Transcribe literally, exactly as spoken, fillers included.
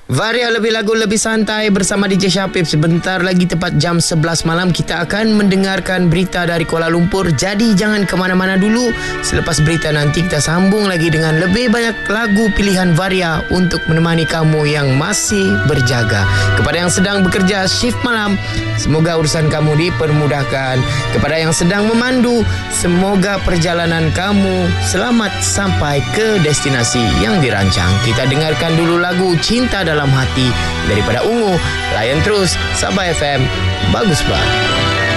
Varia lebih lagu lebih santai bersama D J Syafif. Sebentar lagi tepat jam sebelas malam kita akan mendengarkan berita dari Kuala Lumpur. Jadi jangan ke mana-mana dulu. Selepas berita nanti kita sambung lagi dengan lebih banyak lagu pilihan Varia untuk menemani kamu yang masih berjaga. Kepada yang sedang bekerja shift malam, semoga urusan kamu dipermudahkan. Kepada yang sedang memandu, semoga perjalanan kamu selamat sampai ke destinasi yang dirancang. Kita dengarkan dulu lagu Cinta Dalam Hati daripada Ungu. Layan terus Sabah F M. Bagus bah.